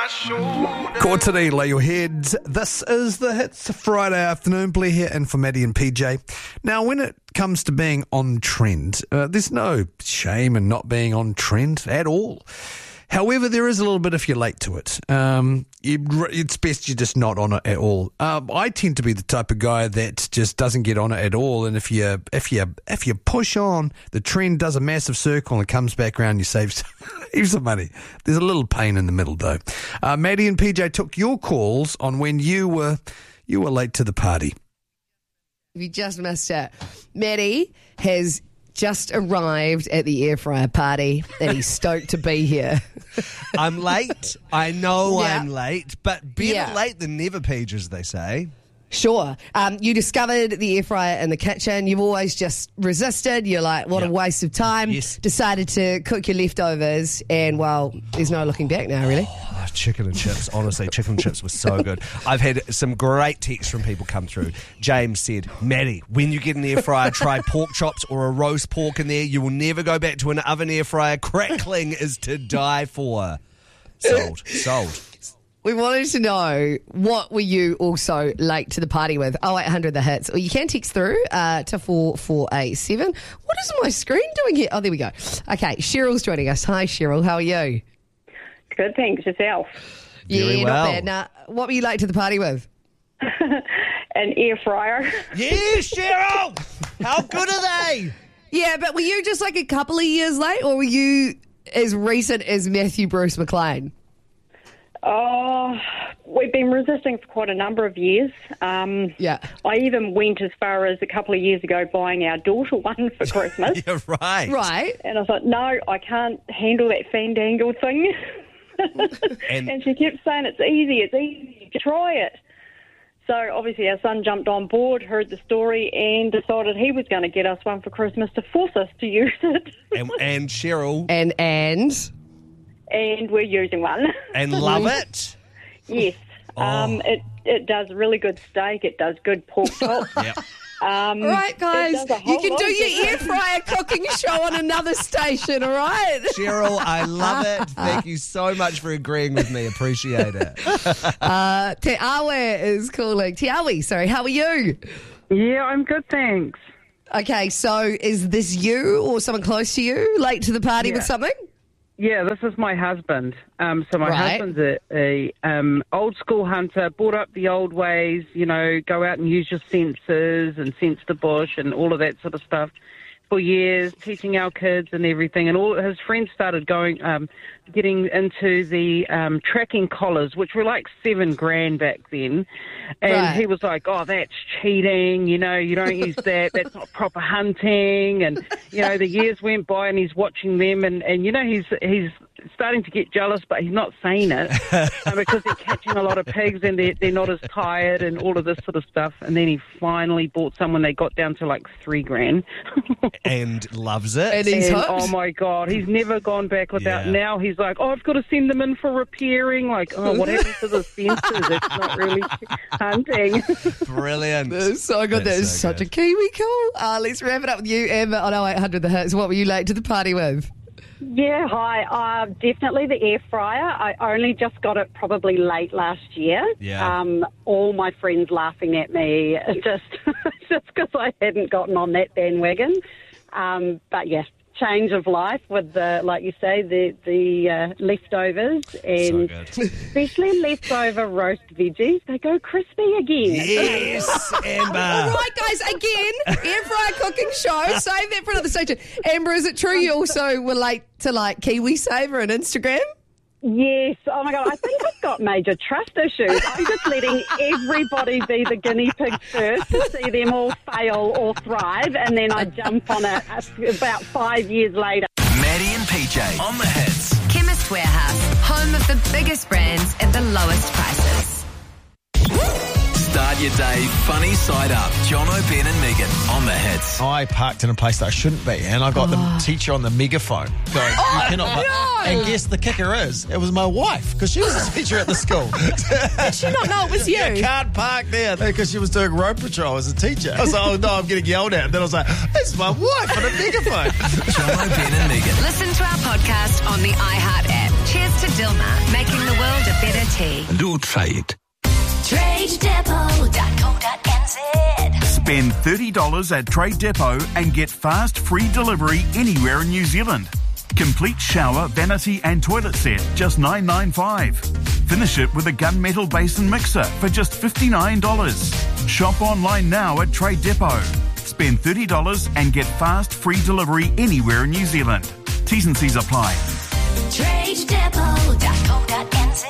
Quarter today, lay your heads. This is the Hits Friday afternoon. Blair here in for Maddie and PJ. Now, when it comes to being on trend, there's no shame in not being on trend at all. However, there is a little bit if you're late to it. It's best you're just not on it at all. I tend to be the type of guy that just doesn't get on it at all. And if you push on, the trend does a massive circle and comes back around, you save some money. There's a little pain in the middle though. Maddie and PJ took your calls on when you were late to the party. If you just missed it, Maddie has just arrived at the air fryer party and he's stoked to be here. I'm late. I know I'm late, but better late than never, Paige, as they say. Sure. You discovered the air fryer in the kitchen. You've always just resisted. You're like, what a waste of time. Yes. Decided to cook your leftovers and, well, there's no looking back now, really. Oh, chicken and chips. Honestly, chicken and chips were so good. I've had some great texts from people come through. James said, Maddie, when you get an air fryer, try pork chops or a roast pork in there. You will never go back to an oven air fryer. Crackling is to die for. Sold. We wanted to know, what were you also late to the party with? 0800 The Hits. Or you can text through to 4487. What is my screen doing here? Oh, there we go. Okay, Cheryl's joining us. Hi, Cheryl. How are you? Good, thanks. Yourself? Very well. Not bad. Now, what were you late to the party with? An air fryer. Yes, Cheryl! How good are they? Yeah, but were you just like a couple of years late, or were you as recent as Matthew Bruce McLean? Oh, we've been resisting for quite a number of years. I even went as far as a couple of years ago buying our daughter one for Christmas. Yeah, right. Right. And I thought, no, I can't handle that fandangle thing. And she kept saying, it's easy, try it. So obviously our son jumped on board, heard the story, and decided he was going to get us one for Christmas to force us to use it. And Cheryl. And we're using one. And love it? Yes. It does really good steak. It does good pork chop. Yep. All right, guys, you can do your air fryer cooking show on another station, all right? Cheryl, I love it. Thank you so much for agreeing with me. Appreciate it. Te Awe is calling. Te Awe, sorry, how are you? Yeah, I'm good, thanks. Okay, so is this you or someone close to you late to the party with something? Yeah, this is my husband. So my husband's a old school hunter, brought up the old ways, go out and use your senses and sense the bush and all of that sort of stuff for years, teaching our kids and everything. And all his friends started getting into the tracking collars, which were like $7,000 back then. And he was like, oh, that's cheating, you don't use that, that's not proper hunting. And, the years went by and he's watching them and he's starting to get jealous, but he's not saying it because they're catching a lot of pigs and they're not as tired and all of this sort of stuff. And then he finally bought some when they got down to like $3,000. And loves it. And he's hooked. Oh my God, he's never gone back without. Yeah. Now he's like, I've got to send them in for repairing. Like, what happened to the senses? It's not really hunting. Brilliant. That's so good. That is such a Kiwi call. Let's wrap it up with you, Amber, on 0800 The Hits. What were you late to the party with? Yeah, hi. Definitely the air fryer. I only just got it probably late last year. Yeah. All my friends laughing at me just because I hadn't gotten on that bandwagon. But yeah, change of life with the, like you say, the leftovers and so especially leftover roast veggies. They go crispy again. Yes, Amber. All right, guys, again, air fryer cooking show. Save that for another station. Amber, is it true you also were late to like Kiwi Saver and Instagram? Yes. Oh, my God. I think I've got major trust issues. I'm just letting everybody be the guinea pig first to see them all fail or thrive, and then I jump on it about 5 years later. Maddie and PJ on the Hits. Chemist Warehouse, home of the biggest brands at the lowest prices. Start your day funny side up. Jono, Ben and Megan on the Hits. I parked in a place that I shouldn't be, and I got the teacher on the megaphone going, you cannot park. And guess the kicker is, it was my wife, because she was a teacher at the school. Did she not know it was you? You can't park there, because she was doing road patrol as a teacher. I was like, oh no, I'm getting yelled at. And then I was like, it's my wife on a megaphone. Jono, Ben and Megan. Listen to our podcast on the iHeart app. Cheers to Dilmah, making the world a better tea. Do trade. TradeDepot.co.nz. Spend $30 at Trade Depot and get fast free delivery anywhere in New Zealand. Complete shower, vanity and toilet set, just $9.95. Finish it with a gunmetal basin mixer for just $59. Shop online now at Trade Depot. Spend $30 and get fast free delivery anywhere in New Zealand. T's and C's apply. TradeDepot.co.nz.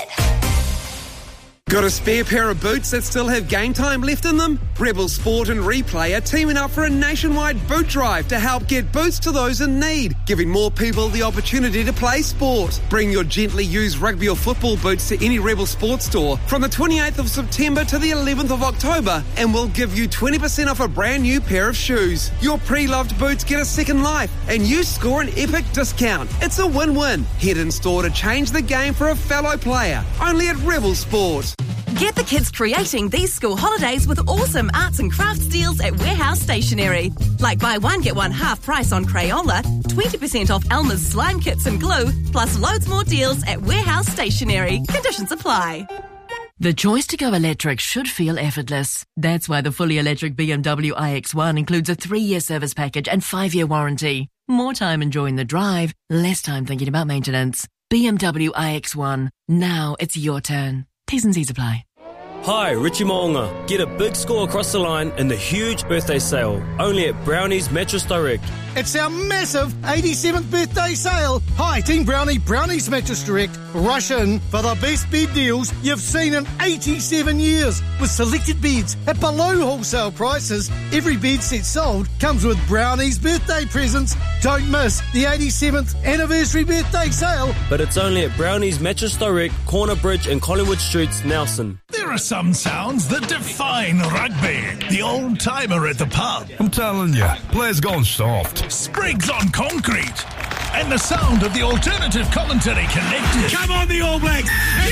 Got a spare pair of boots that still have game time left in them? Rebel Sport and Replay are teaming up for a nationwide boot drive to help get boots to those in need, giving more people the opportunity to play sport. Bring your gently used rugby or football boots to any Rebel Sport store from the 28th of September to the 11th of October and we'll give you 20% off a brand new pair of shoes. Your pre-loved boots get a second life and you score an epic discount. It's a win-win. Head in store to change the game for a fellow player. Only at Rebel Sport. Get the kids creating these school holidays with awesome arts and crafts deals at Warehouse Stationery. Like buy one, get one half price on Crayola, 20% off Elmer's slime kits and glue, plus loads more deals at Warehouse Stationery. Conditions apply. The choice to go electric should feel effortless. That's why the fully electric BMW iX1 includes a 3-year service package and 5-year warranty. More time enjoying the drive, less time thinking about maintenance. BMW iX1. Now it's your turn. T's and C's apply. Hi, Richie Mo'unga. Get a big score across the line in the huge birthday sale, only at Brownie's Mattress Direct. It's our massive 87th birthday sale. Hi, Team Brownie, Brownie's Mattress Direct. Rush in for the best bed deals you've seen in 87 years. With selected beds at below wholesale prices, every bed set sold comes with Brownie's birthday presents. Don't miss the 87th anniversary birthday sale. But it's only at Brownie's Mattress Direct, Corner Bridge and Collingwood Streets, Nelson. There are some sounds that define rugby. The old-timer at the pub. I'm telling you, players gone soft. Sprigs on concrete. And the sound of the alternative commentary connected. Come on, the All Blacks!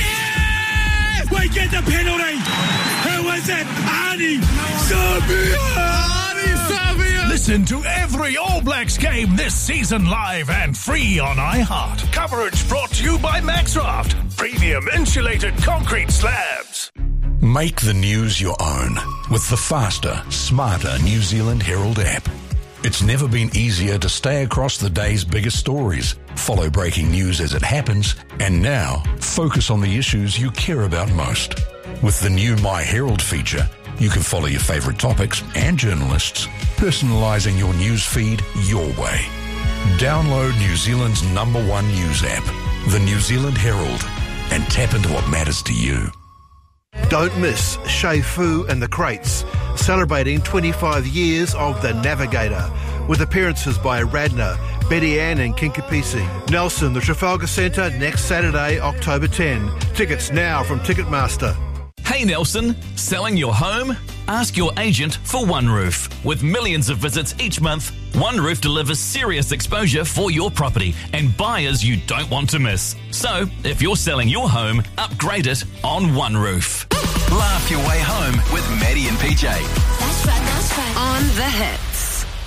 Yes! We get the penalty! Who was it? Arnie Savia! Arnie Savia! Listen to every All Blacks game this season live and free on iHeart. Coverage brought to you by Maxraft. Premium insulated concrete slabs. Make the news your own with the faster, smarter New Zealand Herald app. It's never been easier to stay across the day's biggest stories, follow breaking news as it happens, and now focus on the issues you care about most. With the new My Herald feature, you can follow your favourite topics and journalists, personalising your news feed your way. Download New Zealand's #1 news app, the New Zealand Herald, and tap into what matters to you. Don't miss Shei Fu and the Crates, celebrating 25 years of The Navigator, with appearances by Radner, Betty Ann and Kinkapisi. Nelson, the Trafalgar Centre, next Saturday, October 10. Tickets now from Ticketmaster. Hey Nelson, selling your home? Ask your agent for OneRoof. With millions of visits each month, OneRoof delivers serious exposure for your property and buyers you don't want to miss. So, if you're selling your home, upgrade it on OneRoof. Laugh your way home with Maddie and PJ. That's right. On the hits.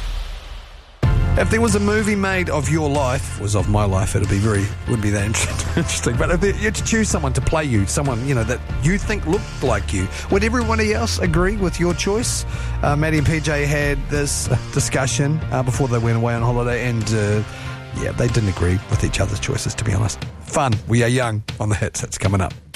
If there was a movie made of your life, was of my life, wouldn't be that interesting. But if you had to choose someone to play you, someone, that you think looked like you, would everybody else agree with your choice? Maddie and PJ had this discussion before they went away on holiday, and they didn't agree with each other's choices, to be honest. Fun. We are young on the hits. It's coming up.